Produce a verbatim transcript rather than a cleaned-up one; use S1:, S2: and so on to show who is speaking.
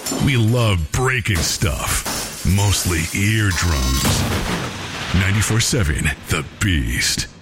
S1: We love breaking stuff, mostly eardrums. ninety-four seven The Beast.